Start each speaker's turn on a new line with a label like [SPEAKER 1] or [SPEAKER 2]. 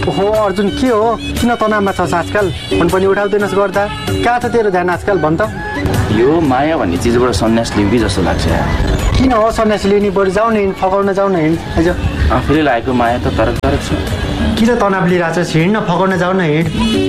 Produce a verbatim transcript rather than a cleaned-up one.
[SPEAKER 1] ओहो अर्जुन के हो किन तनावमा छस् आजकल फोन पनि उठाउँदैनस् गर्दा कहाँ छ तेरो ध्यान आजकल भन् त
[SPEAKER 2] यो माया भन्ने चिजबाट सन्यास लिउँ कि जस्तो लाग्छ यार
[SPEAKER 1] किन हो सन्यास लिने बरु जाऊ न हिँड फकाउन जाऊ न हिँड आइज
[SPEAKER 2] आफूले लागेको माया त तरक तरक छ
[SPEAKER 1] किन तनाव लिइरहेछस् हिँड न फकाउन जाऊ न हिँड